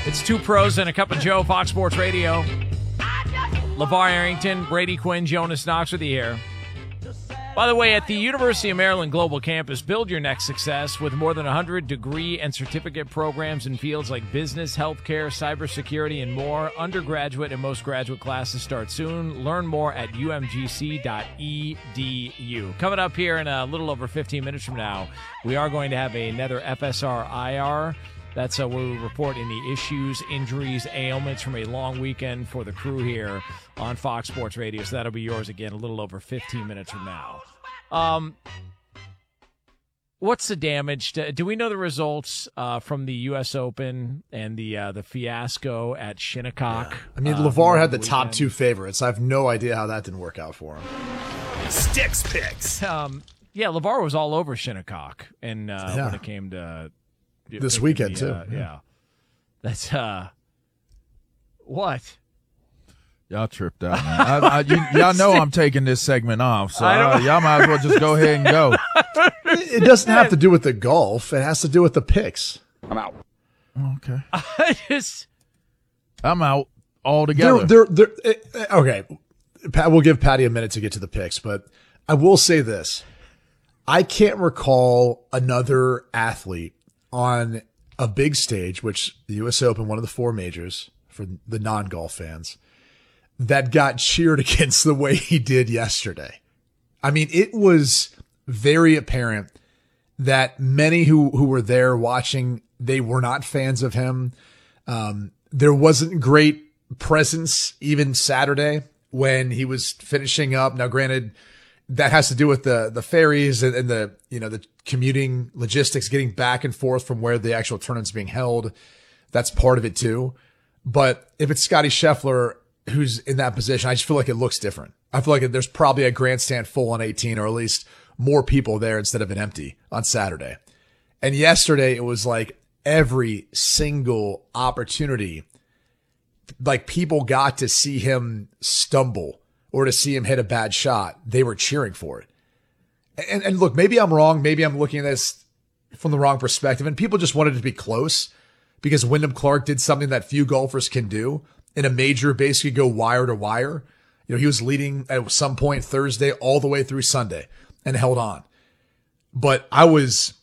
It's Two Pros and a Cup of Joe, Fox Sports Radio. LeVar Arrington, Brady Quinn, Jonas Knox with you here. By the way, at the University of Maryland Global Campus, build your next success with more than 100 degree and certificate programs in fields like business, healthcare, cybersecurity, and more. Undergraduate and most graduate classes start soon. Learn more at umgc.edu. Coming up here in a little over 15 minutes from now, we are going to have another FSR IR. That's where we report any issues, injuries, ailments from a long weekend for the crew here on Fox Sports Radio. So that'll be yours again a little over 15 minutes from now. What's the damage? Do we know the results from the U.S. Open and the fiasco at Shinnecock? Yeah. I mean, LeVar had the top two favorites. I have no idea how that didn't work out for him. Sticks picks. Yeah, LeVar was all over Shinnecock, and when it came to this weekend too. Yeah. That's what? Y'all tripped out, man. Y'all know I'm taking this segment off, so y'all might as well just go ahead and go. It doesn't have to do with the golf. It has to do with the picks. I'm out. Okay. Just I'm out altogether. Okay. Pat, we'll give Patty a minute to get to the picks, but I will say this. I can't recall another athlete on a big stage, which the U.S. Open, one of the four majors for the non-golf fans, that got cheered against the way he did yesterday. I mean, it was very apparent that many who were there watching, they were not fans of him. There wasn't great presence even Saturday when he was finishing up. Now, granted, that has to do with the ferries and the, the commuting logistics, getting back and forth from where the actual tournament's being held. That's part of it too. But if it's Scotty Scheffler who's in that position, I just feel like it looks different. I feel like there's probably a grandstand full on 18, or at least more people there instead of an empty on Saturday. And yesterday it was like every single opportunity, like people got to see him stumble or to see him hit a bad shot. They were cheering for it. And look, maybe I'm wrong. Maybe I'm looking at this from the wrong perspective, and people just wanted it to be close because Wyndham Clark did something that few golfers can do in a major, basically go wire to wire. He was leading at some point Thursday all the way through Sunday and held on. But I was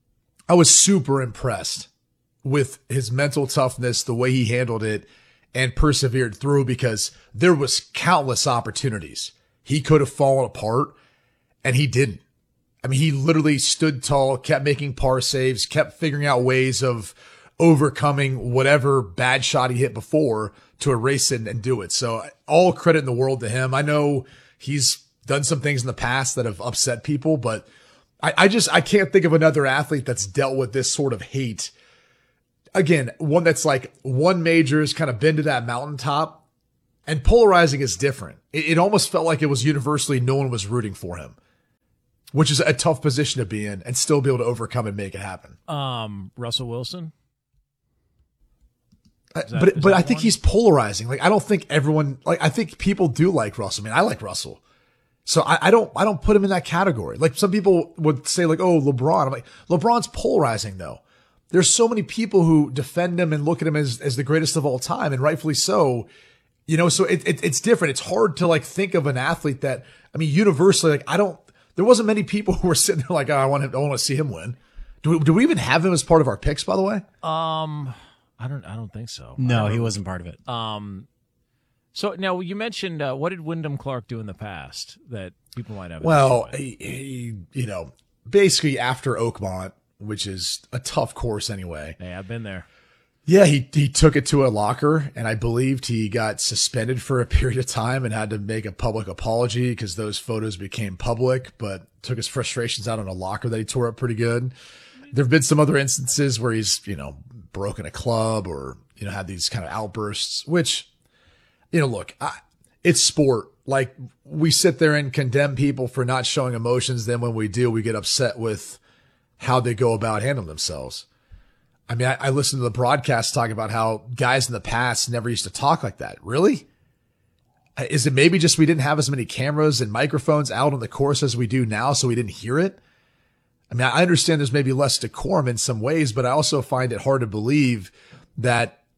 super impressed with his mental toughness, the way he handled it and persevered through, because there was countless opportunities he could have fallen apart and he didn't. I mean, he literally stood tall, kept making par saves, kept figuring out ways of overcoming whatever bad shot he hit before to erase it and do it. So all credit in the world to him. I know he's done some things in the past that have upset people, but I can't think of another athlete that's dealt with this sort of hate. Again, one that's like one major has kind of been to that mountaintop, and polarizing is different. It almost felt like it was universally no one was rooting for him, which is a tough position to be in and still be able to overcome and make it happen. Russell Wilson. But I think he's polarizing. Like, I don't think everyone, like, I think people do like Russell. I mean, I like Russell. So I don't put him in that category. Like, some people would say like, oh, LeBron. I'm like, LeBron's polarizing though. There's so many people who defend him and look at him as the greatest of all time, and rightfully so. So it's different. It's hard to like think of an athlete that, I mean, universally, like, there wasn't many people who were sitting there like, oh, I want to see him win. Do we even have him as part of our picks, by the way? I don't think so. No, he wasn't part of it. So now you mentioned what did Wyndham Clark do in the past that people might have? Well, he basically after Oakmont, which is a tough course anyway. Hey, I've been there. Yeah, he took it to a locker, and I believed he got suspended for a period of time and had to make a public apology because those photos became public, but took his frustrations out on a locker that he tore up pretty good. There have been some other instances where he's, broken a club or, had these kind of outbursts, which, look, it's sport. Like, we sit there and condemn people for not showing emotions. Then when we do, we get upset with how they go about handling themselves. I mean, I listened to the broadcast talking about how guys in the past never used to talk like that. Really? Is it maybe just we didn't have as many cameras and microphones out on the course as we do now, so we didn't hear it? I mean, I understand there's maybe less decorum in some ways, but I also find it hard to believe that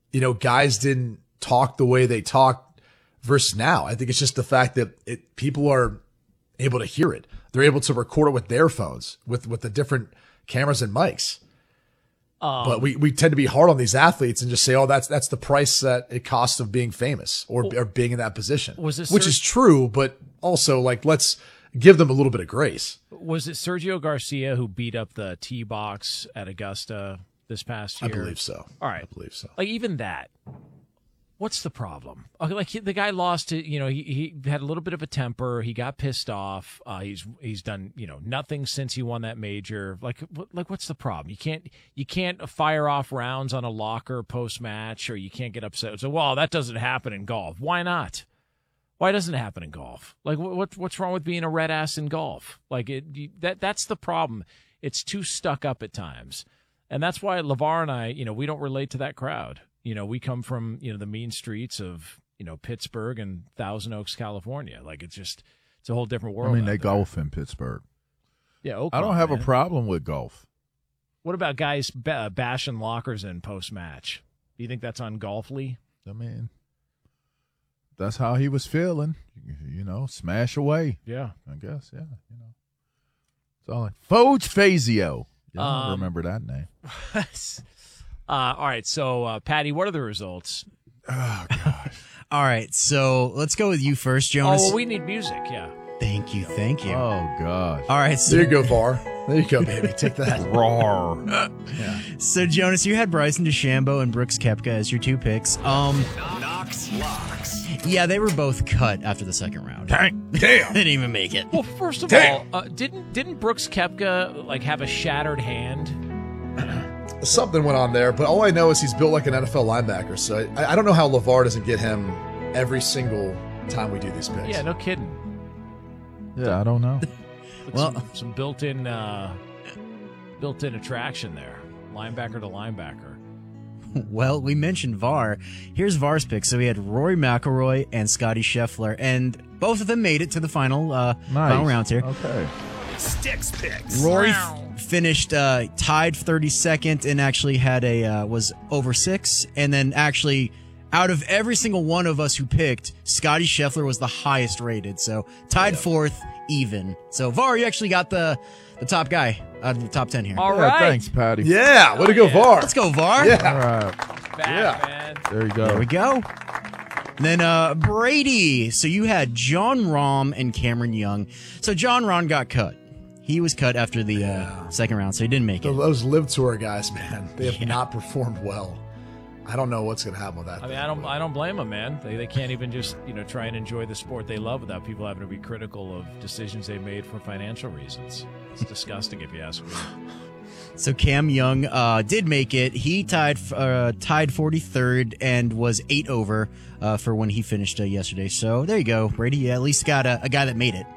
guys didn't talk the way they talk versus now. I think it's just the fact that people are able to hear it. They're able to record it with their phones, with the different cameras and mics. But we tend to be hard on these athletes and just say, oh, that's the price that it costs of being famous or being in that position, which is true. But also, like, let's give them a little bit of grace. Was it Sergio Garcia who beat up the tee box at Augusta this past year? I believe so. All right. I believe so. Like, even that. What's the problem? Like, the guy lost to, he had a little bit of a temper. He got pissed off. He's done, nothing since he won that major. Like, what's the problem? You can't fire off rounds on a locker post match, or you can't get upset. So, well, that doesn't happen in golf. Why not? Why doesn't it happen in golf? Like, what's wrong with being a red ass in golf? Like, that's the problem. It's too stuck up at times, and that's why LeVar and I, we don't relate to that crowd. We come from, the mean streets of, Pittsburgh and Thousand Oaks, California. Like, it's a whole different world. I mean, they golf in Pittsburgh. Yeah, Oakland, I don't have a problem with golf. What about guys bashing lockers in post-match? Do you think that's on Golfly? I mean, that's how he was feeling. Smash away. Yeah. I guess, yeah. It's all like Foge Fazio. I remember that name. All right, so, Patty, what are the results? Oh, gosh. All right, so let's go with you first, Jonas. Oh, well, we need music, yeah. Thank you. Oh, gosh. All right. So, there you go, VAR. There you go, baby. Take that. Roar. Yeah. So, Jonas, you had Bryson DeChambeau and Brooks Koepka as your two picks. Knox locks. Yeah, they were both cut after the second round. Damn. They didn't even make it. Well, first of all, didn't Brooks Koepka, have a shattered hand? Something went on there, but all I know is he's built like an NFL linebacker. So I don't know how LeVar doesn't get him every single time we do these picks. Yeah, no kidding. Yeah, I don't know. Well, some built-in attraction there, linebacker to linebacker. Well, we mentioned VAR. Here's VAR's pick. So we had Rory McIlroy and Scotty Scheffler, and both of them made it to the final rounds here. Okay. Sticks picks. Rory finished tied 32nd and actually had was over 6, and then actually out of every single one of us who picked, Scotty Scheffler was the highest rated, so tied 4th, even. So VAR, you actually got the top guy out of the top 10 here. All right, Thanks, Patty. Yeah, way to go, VAR. Let's go, VAR. Yeah. All right. Man. There you go. There we go. And then Brady. So you had John Rahm and Cameron Young. So John Rahm got cut. He was cut after the second round, so he didn't make it. Those Live Tour guys, man, they have not performed well. I don't know what's going to happen with that. I mean, I don't blame them, man. They can't even just try and enjoy the sport they love without people having to be critical of decisions they made for financial reasons. It's disgusting, if you ask me. So Cam Young did make it. He tied 43rd and was 8 over for when he finished yesterday. So there you go, Brady. You at least got a guy that made it.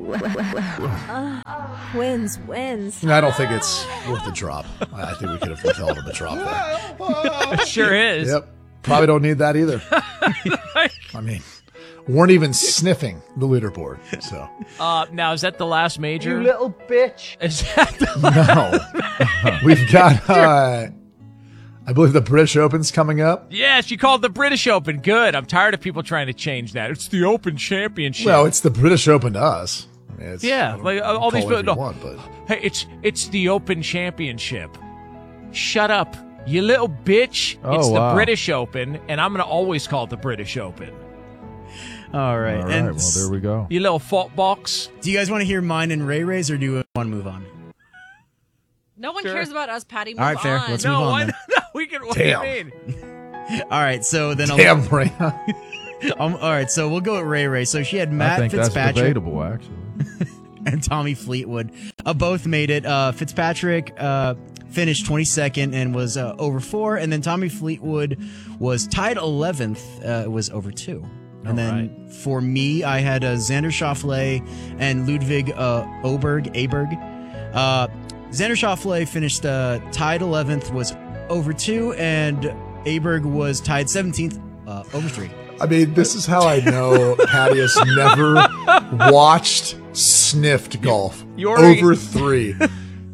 Wins. I don't think it's worth the drop. I think we could have withheld the drop there. It sure is. Yep. Probably don't need that either. I mean, weren't even sniffing the leaderboard. So now, is that the last major? You little bitch. Is that no. We've got I believe the British Open's coming up. Yes, you called the British Open. Good. I'm tired of people trying to change that. It's the Open Championship. Well, it's the British Open to us. I mean, it's, yeah, like all these people. No. But Hey, it's the Open Championship. Shut up, you little bitch. It's the British Open, and I'm going to always call it the British Open. All right. Well, there we go. You little fault box. Do you guys want to hear mine and Ray Ray's, or do you want to move on? No one cares about us, Patty. Move All right, fair. on. Let's move on. No, we can. What Damn. do you mean? All right, so then damn, Ray. all right, so we'll go with Ray Ray. So she had Matt I think Fitzpatrick that's debatable, actually. and Tommy Fleetwood. Both made it. Fitzpatrick finished 22nd and was over 4, and then Tommy Fleetwood was tied 11th. It was over 2. And then for me, I had Xander Schauffele and Ludwig Aberg. Xander Schauffele finished tied 11th, was over 2, and Aberg was tied 17th, over 3. I mean, this is how I know Patty has never watched, sniffed golf. You're over 3.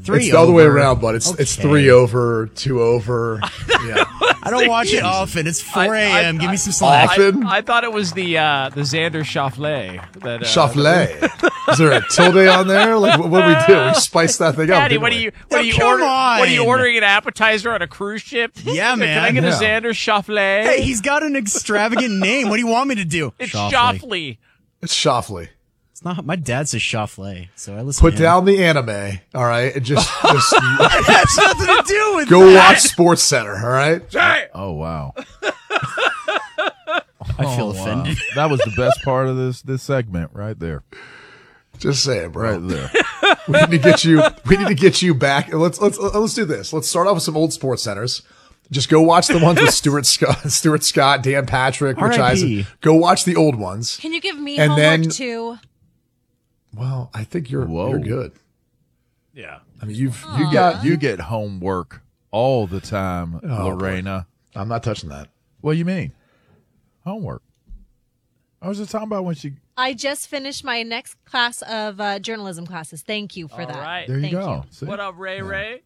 3 It's the other way over. around, but it's Okay. 3 over, 2 over. Yeah. I don't watch it often. It's 4 a.m. Give me some Off slack. it. I thought it was the Xander Schauffele. That, Chauflet. Is there a tilde on there? Like, what do we do? We spice that thing up. Patty, didn't what we? Come on. What are you ordering an appetizer on a cruise ship? Yeah, Can I man. get a Yeah. Xander Schauffele? Hey, he's got an extravagant name. What do you want me to do? it's Shoffley. Schauffele. It's Shoffley. It's not. My dad says Shoffley, so I listen. Put to him. down the anime, all right? And just It has nothing to do with go that. watch Sports Center, all right? Oh wow. I feel Oh, wow. offended. That was the best part of this segment right there. Just saying, bro. Right there. We need to get you back. Let's do this. Let's start off with some old Sports Centers. Just go watch the ones with Stuart Scott, Dan Patrick, Rich R.I.P. Eisen. Go watch the old ones. Can you give me And homework then- too? Well, I think you're Whoa. good. Yeah. I mean, you You get homework all the time, Oh, Lorena. I'm not touching that. What do you mean? Homework. I was just talking about when she. I just finished my next class of journalism classes. Thank you for All that. right. There you Thank go. See? What up, Ray Ray?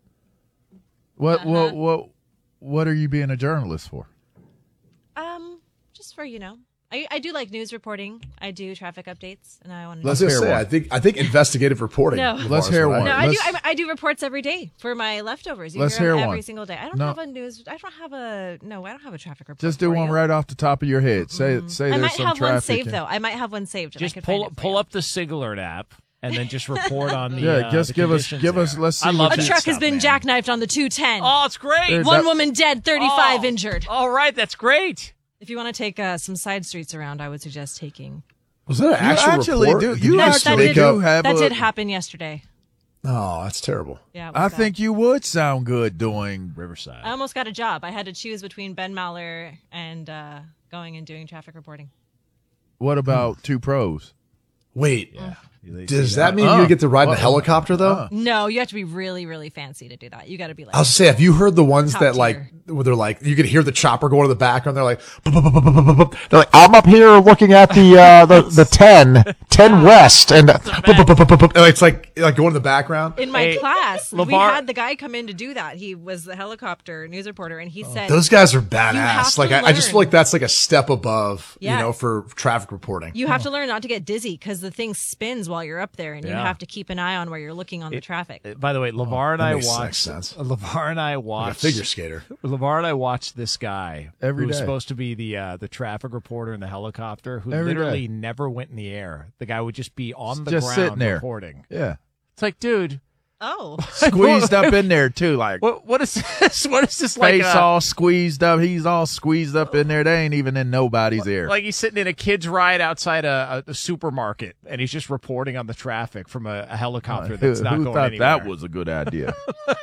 What are you being a journalist for? Just for I do like news reporting. I do traffic updates, and I want to. Let's just hear say, one. I think investigative reporting. No. Lavar's Let's hear what I one. No, do. I do reports every day for my leftovers. You Let's hear them hear every one. single day. I don't No. have a news. I don't have a traffic report. Just do for one you. right off the top of your head. Say I there's might some have one traffic. saved though. I might have one saved. and I Just can find it for pull you. up the SIG-Alert app and then just report on the Yeah, just the give us. conditions there. Let's see. I love what A that you- truck has stuff, been man. jackknifed on the 210. Oh, it's great. There's- One that- woman dead, 35 Oh. injured. All right, that's great. If you want to take some side streets around, I would suggest taking. Was that an You actual actually report? do. Did You just actually make do up- have. That a- did happen yesterday. Oh, that's terrible. Yeah, it was I bad. think you would sound good doing. Riverside. I almost got a job. I had to choose between Ben Maller and going and doing traffic reporting. What about two pros? Wait, You does see that mean you get to ride in a Uh-oh. helicopter though? No, you have to be really, really fancy to do that. You got to be like. I was to say, have you heard the ones Top that tier. like, where they're like, you could hear the chopper going to the background. They're like, "Bup, bup, bup, bup, bup, bup, bup." They're like, I'm up here looking at the 10 west, and bup, bup, bup, bup, bup, bup. And it's like going in the background. In my Hey, class, we LeVar- had the guy come in to do that. He was the helicopter news reporter, and he said, Those guys are have badass. to Like, I just feel learn. like that's like a step above, Yeah. for traffic reporting. "You have to learn not to get dizzy because the thing spins while you're up there, and you Yeah. have to keep an eye on where you're looking on the traffic." By the way, LeVar and I makes watched. sense. LeVar and I Like a watched. figure skater. LeVar and I watched this guy Every who was day. supposed to be the traffic reporter in the helicopter who Every literally day. never went in the air. The guy would just be on the Just ground sitting there. reporting. Yeah, It's like, dude, Oh, squeezed up in there too, like what is this? What is this like? face all squeezed up. He's all squeezed up in there. They ain't even in nobody's ear. Like he's sitting in a kid's ride outside a supermarket, and he's just reporting on the traffic from a helicopter that's not who going thought anywhere. that was a good idea?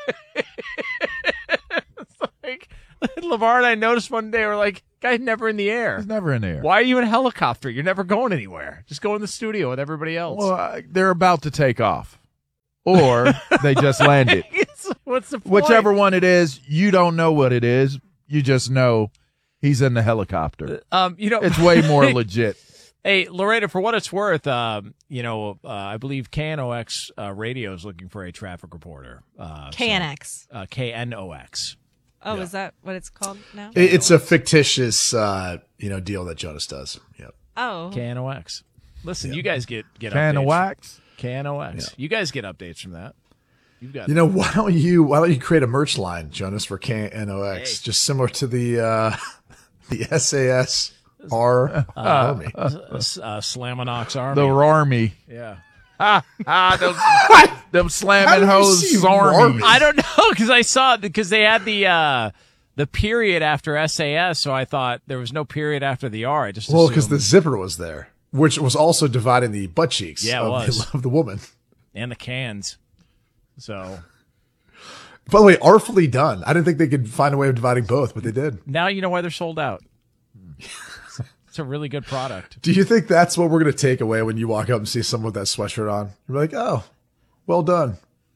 Like, LeVar and I noticed one day, we're like, guy's never in the air. He's never in there. Why are you in a helicopter? You're never going anywhere. Just go in the studio with everybody else. Well, they're about to take off, or they just landed. What's the point? Whichever one it is, you don't know what it is. You just know he's in the helicopter. It's way more legit. Hey, Loretta, for what it's worth, I believe KNOX radio is looking for a traffic reporter. KNX. KNOX. Oh, is that what it's called now? It's a fictitious, deal that Jonas does. Yep. Oh, KNOX. Listen, you guys get Can of updates. wax? KNOX. You guys get updates from that. You've got Why don't you create a merch line, Jonas, for KNOX, just similar to the SAS Army. Slaminox Army. The Army. Yeah. Them slamming How did you hose see Army. Army? I don't know because I saw it because they had the period after SAS, so I thought there was no period after the R. I just Well, because the assumed- zipper was there, which was also dividing the butt cheeks Yeah, it of, was. of the woman. and the cans. So By the way, artfully done. I didn't think they could find a way of dividing both, but they did. now you know why they're sold out. It's a really good product. Do you think that's what we're going to take away when you walk up and see someone with that sweatshirt on? You're like, oh, well done.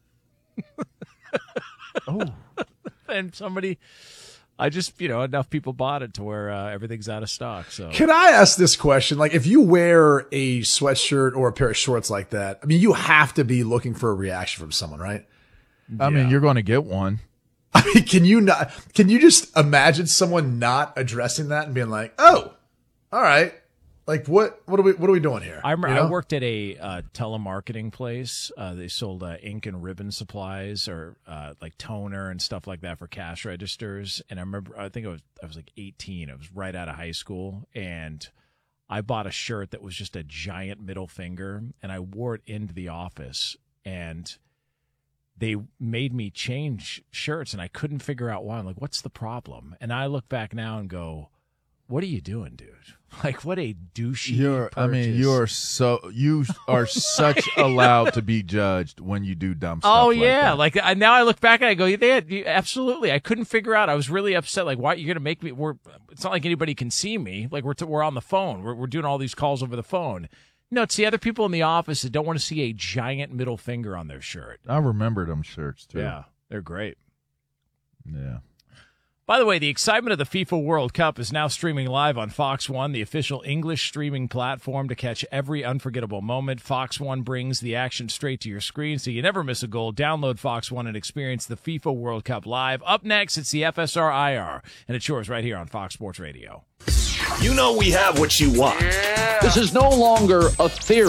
And somebody, I just, enough people bought it to where everything's out of stock. So Can I ask this question? Like, if you wear a sweatshirt or a pair of shorts like that, I mean, you have to be looking for a reaction from someone, right? I mean, you're going to get one. I mean, can you just imagine someone not addressing that and being like, oh, all right. Like what are we doing here? I remember I worked at a telemarketing place. They sold ink and ribbon supplies or like toner and stuff like that for cash registers. And I think I was like 18. I was right out of high school, and I bought a shirt that was just a giant middle finger, and I wore it into the office, and they made me change shirts, and I couldn't figure out why. I'm like, what's the problem? And I look back now and go, what are you doing, dude? Like, what a douchey purchase. You are such allowed to be judged when you do dumb stuff. Oh, yeah. Like now I look back and I go, absolutely. I couldn't figure out. I was really upset. Like, why you're going to make me? It's not like anybody can see me. Like, we're on the phone. We're doing all these calls over the phone. No, it's the other people in the office that don't want to see a giant middle finger on their shirt. I remember them shirts, too. Yeah, they're great. Yeah. By the way, the excitement of the FIFA World Cup is now streaming live on Fox One, the official English streaming platform to catch every unforgettable moment. Fox One brings the action straight to your screen, so you never miss a goal. Download Fox One and experience the FIFA World Cup live. Up next, it's the FSR IR, and it's yours right here on Fox Sports Radio. You know we have what you want. Yeah. This is no longer a theory.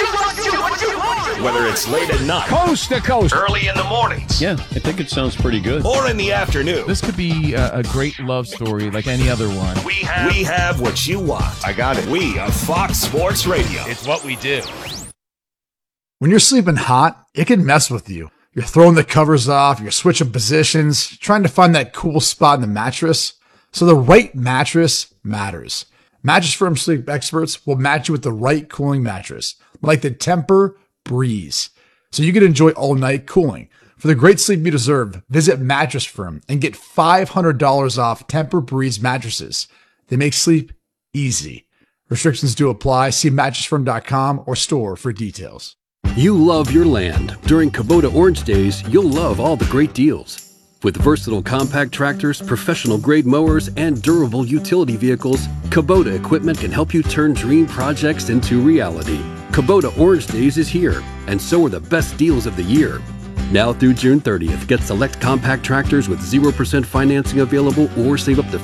Whether it's late at night, coast to coast, early in the mornings. Yeah, I think it sounds pretty good. Or in the afternoon. This could be a great love story like any other one. We have what you want. I got it. We are Fox Sports Radio. It's what we do. When you're sleeping hot, it can mess with you. You're throwing the covers off, you're switching positions, trying to find that cool spot in the mattress. So the right mattress matters. Mattress Firm sleep experts will match you with the right cooling mattress, like the Tempur-Breeze, so you can enjoy all-night cooling. For the great sleep you deserve, visit Mattress Firm and get $500 off Tempur-Breeze mattresses. They make sleep easy. Restrictions do apply. See mattressfirm.com or store for details. You love your land. During Kubota Orange Days, you'll love all the great deals. With versatile compact tractors, professional-grade mowers, and durable utility vehicles, Kubota equipment can help you turn dream projects into reality. Kubota Orange Days is here, and so are the best deals of the year. Now through June 30th, get select compact tractors with 0% financing available or save up to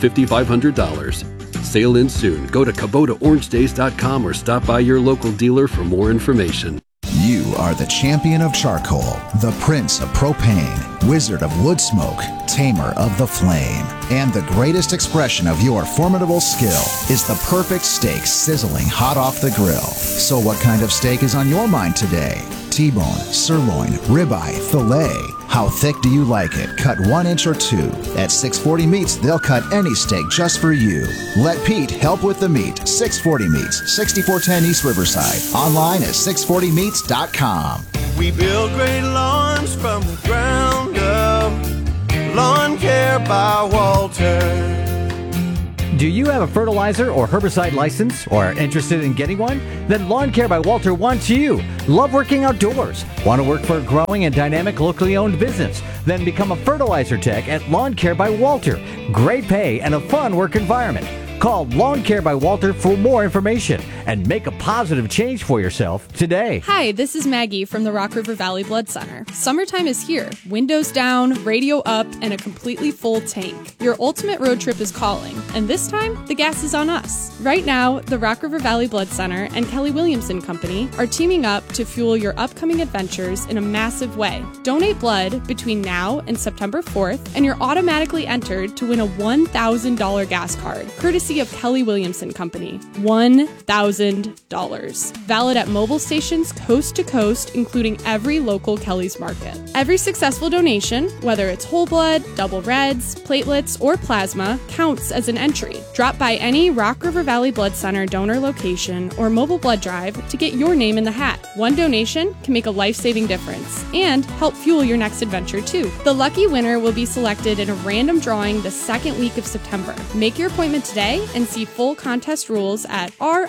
$5,500. Sale ends soon. Go to KubotaOrangeDays.com or stop by your local dealer for more information. You are the champion of charcoal, the prince of propane, wizard of wood smoke, tamer of the flame. And the greatest expression of your formidable skill is the perfect steak sizzling hot off the grill. So what kind of steak is on your mind today? T-bone, sirloin, ribeye, filet. How thick do you like it? Cut 1 inch or 2. At 640 Meats, they'll cut any steak just for you. Let Pete help with the meat. 640 Meats, 6410 East Riverside. Online at 640meats.com. We build great lawns from the ground up. Lawn Care by Walter. Do you have a fertilizer or herbicide license or are interested in getting one? Then Lawn Care by Walter wants you. Love working outdoors? Want to work for a growing and dynamic locally owned business? Then become a fertilizer tech at Lawn Care by Walter. Great pay and a fun work environment. Call Lawn Care by Walter for more information and make a positive change for yourself today. Hi, this is Maggie from the Rock River Valley Blood Center. Summertime is here. Windows down, radio up, and a completely full tank. Your ultimate road trip is calling, and this time, the gas is on us. Right now, the Rock River Valley Blood Center and Kelly Williamson Company are teaming up to fuel your upcoming adventures in a massive way. Donate blood between now and September 4th, and you're automatically entered to win a $1,000 gas card, courtesy of Kelly Williamson Company. $1,000. Valid at mobile stations coast to coast, including every local Kelly's Market. Every successful donation, whether it's whole blood, double reds, platelets, or plasma, counts as an entry. Drop by any Rock River Valley Blood Center donor location or mobile blood drive to get your name in the hat. One donation can make a life-saving difference and help fuel your next adventure too. The lucky winner will be selected in a random drawing the second week of September. Make your appointment today and see full contest rules at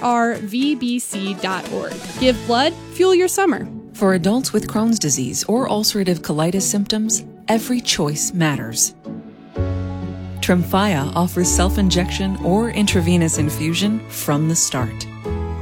rrvbc.org. Give blood, fuel your summer. For adults with Crohn's disease or ulcerative colitis symptoms, every choice matters. Tremfya offers self-injection or intravenous infusion from the start.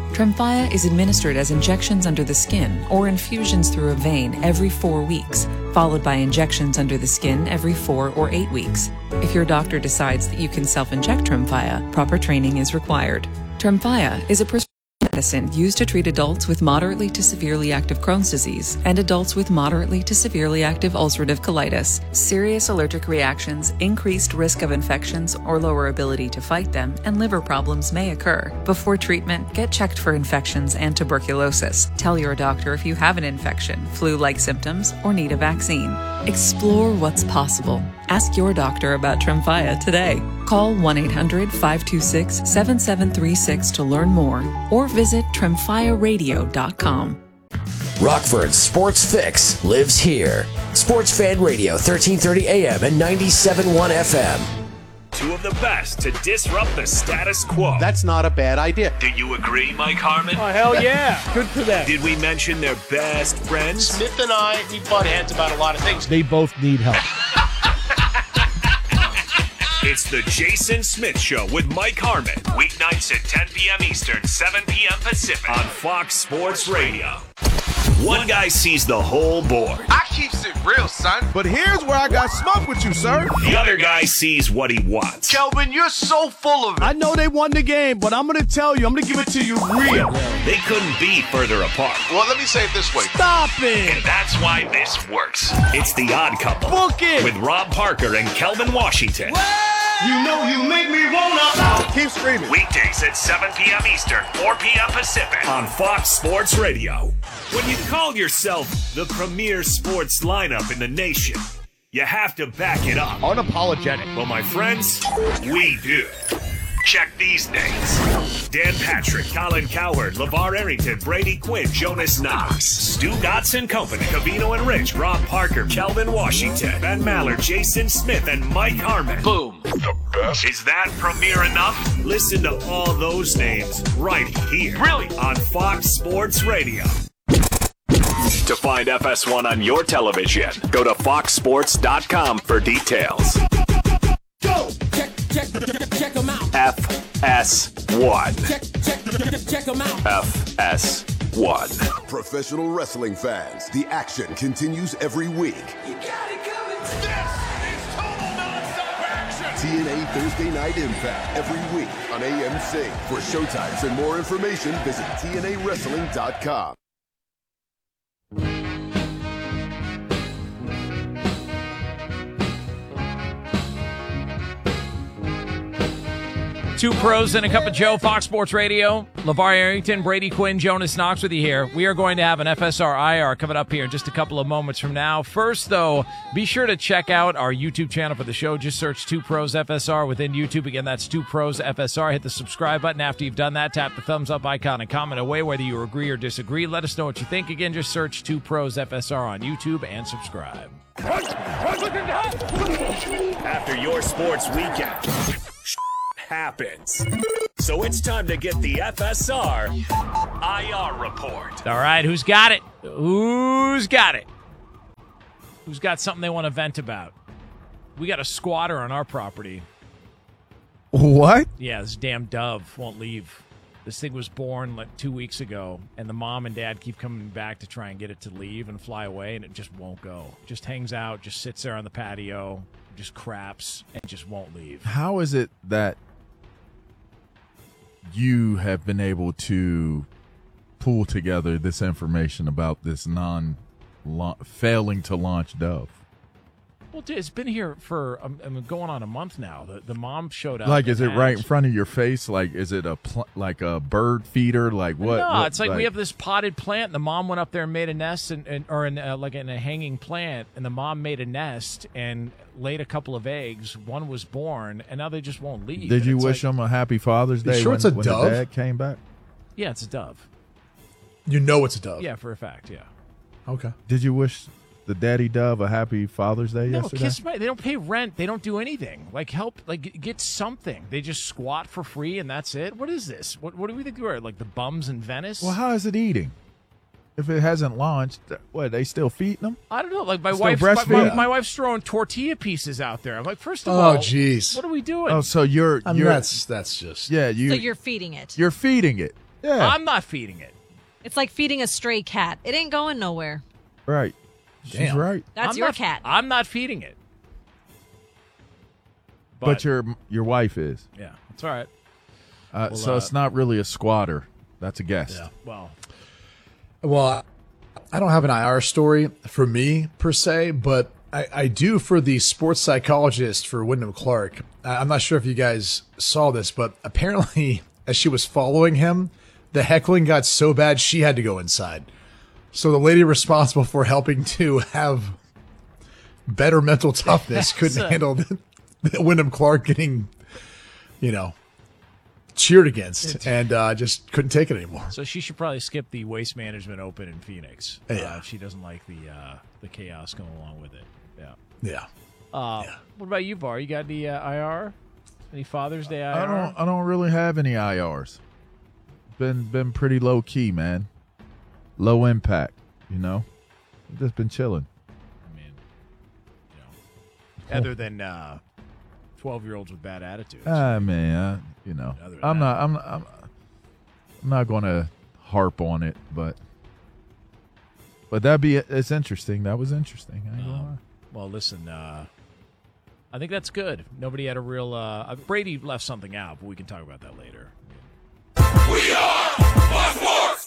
Tremfya is administered as injections under the skin or infusions through a vein every 4 weeks followed by injections under the skin every 4 or 8 weeks. If your doctor decides that you can self-inject Tremfya, proper training is required. Tremfya is a prescription medicine used to treat adults with moderately to severely active Crohn's disease and adults with moderately to severely active ulcerative colitis. Serious allergic reactions, increased risk of infections or lower ability to fight them, and liver problems may occur. Before treatment, get checked for infections and tuberculosis. Tell your doctor if you have an infection, flu-like symptoms, or need a vaccine. Explore what's possible. Ask your doctor about Tremfya today. Call 1-800-526-7736 to learn more or visit tremfyaradio.com. Rockford's Sports Fix lives here. Sports Fan Radio, 1330 AM and 97.1 FM. Two of the best to disrupt the status quo. That's not a bad idea. Do you agree, Mike Harmon? Oh, hell yeah. Good for them. Did we mention their best friends? Smith and I, we butt heads about a lot of things. They both need help. It's the Jason Smith Show with Mike Harmon. Weeknights at 10 p.m. Eastern, 7 p.m. Pacific on Fox Sports Radio. One guy sees the whole board. I keeps it real, son. But here's where I got smoke with you, sir. The other guy sees what he wants. Kelvin, you're so full of it. I know they won the game, but I'm going to tell you, I'm going to give it to you real. They couldn't be further apart. Well, let me say it this way. Stop it. And that's why this works. It's The Odd Couple. Book it. With Rob Parker and Kelvin Washington. You know you make me wanna. Keep screaming. Weekdays at 7 p.m. Eastern, 4 p.m. Pacific on Fox Sports Radio. When you call yourself the premier sports lineup in the nation, you have to back it up. Unapologetic. Well, my friends, we do. Check these names. Dan Patrick, Colin Cowherd, LeVar Arrington, Brady Quinn, Jonas Knox, Stu Gotson Company, Cavino and Rich, Rob Parker, Kelvin Washington, Ben Maller, Jason Smith, and Mike Harmon. Boom. The best. Is that premiere enough? Listen to all those names right here. Really? On Fox Sports Radio. To find FS1 on your television, go to foxsports.com for details. Go! Check them out. FS1. Check them out. FS1. Professional wrestling fans, the action continues every week. You got it coming. This is total nonstop action. TNA Thursday Night Impact every week on AMC. For showtimes and more information, visit TNAWrestling.com. Two pros and a cup of Joe, Fox Sports Radio. LeVar Arrington, Brady Quinn, Jonas Knox with you here. We are going to have an FSR IR coming up here in just a couple of moments from now. First, though, be sure to check out our YouTube channel for the show. Just search Two Pros FSR within YouTube. Again, that's Two Pros FSR. Hit the subscribe button. After you've done that, tap the thumbs up icon and comment away whether you agree or disagree. Let us know what you think. Again, just search Two Pros FSR on YouTube and subscribe. After your sports weekend happens. So it's time to get the FSR IR report. All right, who's got it? Who's got it? Who's got something they want to vent about? We got a squatter on our property. What? Yeah, this damn dove won't leave. This thing was born like 2 weeks ago, and the mom and dad keep coming back to try and get it to leave and fly away, and it just won't go. Just hangs out, just sits there on the patio, just craps, and just won't leave. How is it that you have been able to pull together this information about this failing to launch dove? Well, it's been here for going on a month now. The mom showed up. Like, is it right in front of your face? Like, is it like a bird feeder? Like what? No, what, it's like we have this potted plant. And the mom went up there and made a nest, or in a hanging plant, and the mom made a nest and laid a couple of eggs. One was born, and now they just won't leave. Did you wish them a happy Father's Day? Sure, it's a when dove? the dad came back? Yeah, it's a dove. You know it's a dove. Yeah, for a fact. Yeah. Okay. Did you wish the daddy dove a happy Father's Day yesterday? They don't pay rent. They don't do anything. Like, help, like, get something. They just squat for free, and that's it. What is this? What do we think we're like, the bums in Venice? Well, how is it eating? If it hasn't launched, what, they still feeding them? I don't know. Like, my wife's throwing tortilla pieces out there. I'm like, first of all, jeez, what are we doing? Oh, so you're that's just so you're feeding it. You're feeding it. Yeah, I'm not feeding it. It's like feeding a stray cat. It ain't going nowhere. Right. She's right. That's your cat. I'm not feeding it. But your wife is. Yeah, that's all right. So it's not really a squatter. That's a guest. Yeah. Well, I don't have an IR story for me per se, but I do for the sports psychologist for Wyndham Clark. I'm not sure if you guys saw this, but apparently as she was following him, the heckling got so bad she had to go inside. So the lady responsible for helping to have better mental toughness couldn't handle Wyndham Clark getting, cheered against and just couldn't take it anymore. So she should probably skip the Waste Management Open in Phoenix. Yeah. If she doesn't like the chaos going along with it. Yeah. What about you, Var? You got any IR? Any Father's Day IR? I don't really have any IRs. Been pretty low key, man. Low impact, Just been chilling. Other than 12-year-olds with bad attitudes. Man, I'm not going to harp on it, but it's interesting. That was interesting. I ain't gonna lie. Well, listen, I think that's good. Nobody had a real Brady left something out, but we can talk about that later. We are Fox Sports.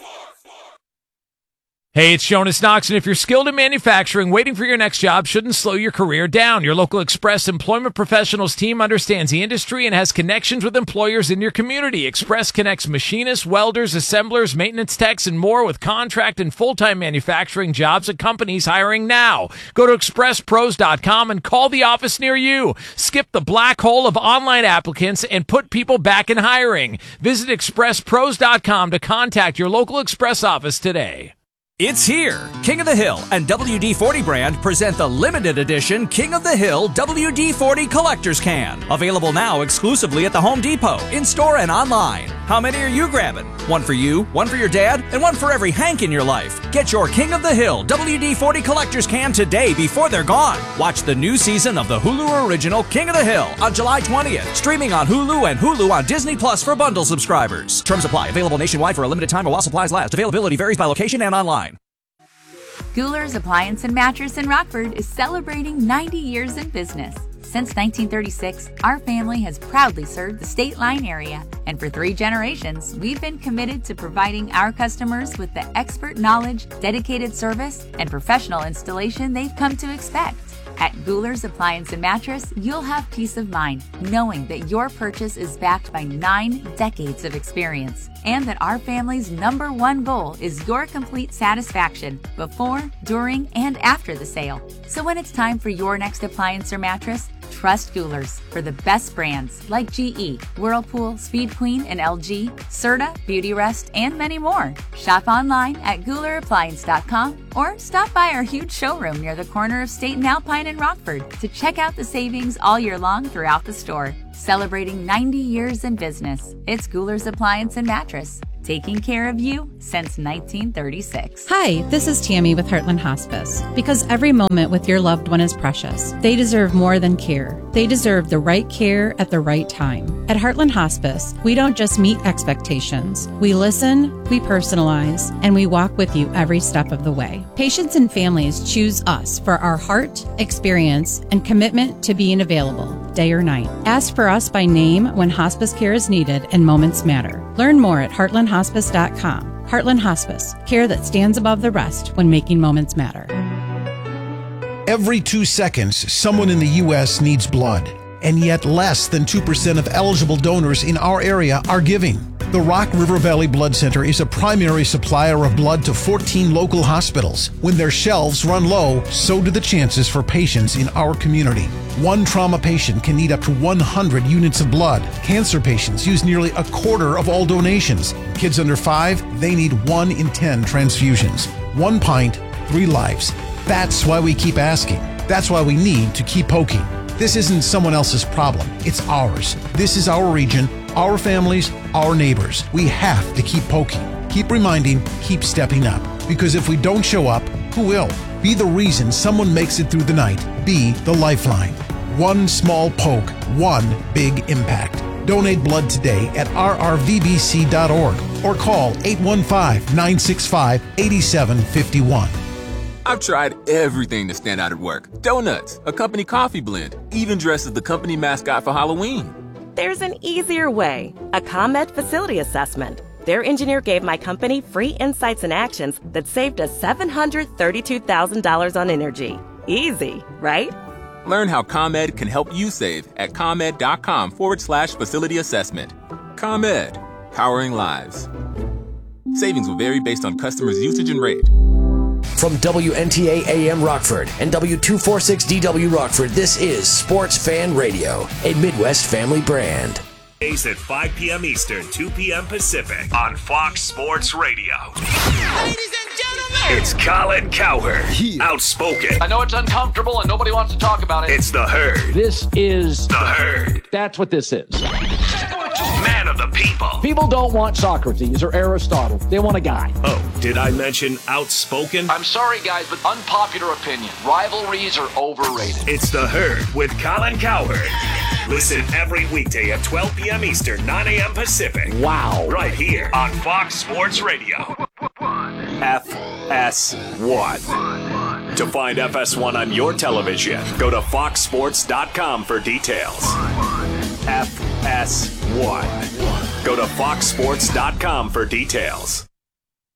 Hey, it's Jonas Knox, and if you're skilled in manufacturing, waiting for your next job shouldn't slow your career down. Your local Express Employment Professionals team understands the industry and has connections with employers in your community. Express connects machinists, welders, assemblers, maintenance techs, and more with contract and full-time manufacturing jobs at companies hiring now. Go to expresspros.com and call the office near you. Skip the black hole of online applicants and put people back in hiring. Visit expresspros.com to contact your local Express office today. It's here. King of the Hill and WD-40 brand present the limited edition King of the Hill WD-40 Collector's Can. Available now exclusively at the Home Depot, in-store and online. How many are you grabbing? One for you, one for your dad, and one for every Hank in your life. Get your King of the Hill WD-40 Collector's Can today before they're gone. Watch the new season of the Hulu original King of the Hill on July 20th. Streaming on Hulu and Hulu on Disney Plus for bundle subscribers. Terms apply. Available nationwide for a limited time or while supplies last. Availability varies by location and online. Goular's Appliance and Mattress in Rockford is celebrating 90 years in business. Since 1936, our family has proudly served the State Line area, and for 3 generations, we've been committed to providing our customers with the expert knowledge, dedicated service, and professional installation they've come to expect. At Goular's Appliance and Mattress, you'll have peace of mind knowing that your purchase is backed by 9 decades of experience and that our family's #1 goal is your complete satisfaction before, during, and after the sale. So when it's time for your next appliance or mattress, trust Goular's for the best brands like GE, Whirlpool, Speed Queen, and LG, Serta, Beautyrest, and many more. Shop online at GoularAppliance.com or stop by our huge showroom near the corner of State and Alpine in Rockford to check out the savings all year long throughout the store. Celebrating 90 years in business, it's Goular's Appliance and Mattress. Taking care of you since 1936. Hi, this is Tammy with Heartland Hospice. Because every moment with your loved one is precious, they deserve more than care. They deserve the right care at the right time. At Heartland Hospice, we don't just meet expectations. We listen, we personalize, and we walk with you every step of the way. Patients and families choose us for our heart, experience, and commitment to being available, day or night. Ask for us by name when hospice care is needed and moments matter. Learn more at heartlandhospice.com. Heartland Hospice, care that stands above the rest when making moments matter. Every 2 seconds, someone in the U.S. needs blood, and yet less than 2% of eligible donors in our area are giving. The Rock River Valley Blood Center is a primary supplier of blood to 14 local hospitals. When their shelves run low, so do the chances for patients in our community. One trauma patient can need up to 100 units of blood. Cancer patients use nearly a quarter of all donations. Kids under 5, they need 1 in 10 transfusions. 1 pint, 3 lives. That's why we keep asking. That's why we need to keep poking. This isn't someone else's problem. It's ours. This is our region, our families, our neighbors. We have to keep poking, keep reminding, keep stepping up. Because if we don't show up, who will? Be the reason someone makes it through the night. Be the lifeline. One small poke, one big impact. Donate blood today at rrvbc.org or call 815-965-8751. I've tried everything to stand out at work. Donuts, a company coffee blend, even dressed as the company mascot for Halloween. There's an easier way. A ComEd facility assessment. Their engineer gave my company free insights and actions that saved us $732,000 on energy. Easy, right? Learn how ComEd can help you save at ComEd.com/facility assessment. ComEd, powering lives. Savings will vary based on customers' usage and rate. From WNTA AM Rockford and W246DW Rockford, this is Sports Fan Radio, a Midwest family brand. Days at 5 p.m. Eastern, 2 p.m. Pacific on Fox Sports Radio. Ladies and gentlemen, it's Colin Cowherd, outspoken. I know it's uncomfortable and nobody wants to talk about it. It's the Herd. This is the Herd. That's what this is. Man of the people. People don't want Socrates or Aristotle. They want a guy. Oh, did I mention outspoken? I'm sorry, guys, but unpopular opinion. Rivalries are overrated. It's the Herd with Colin Cowherd. Listen every weekday at 12 p.m. Eastern, 9 a.m. Pacific. Wow. Right here on Fox Sports Radio. FS1. To find FS1 on your television, go to foxsports.com for details. FS1. Go to foxsports.com for details.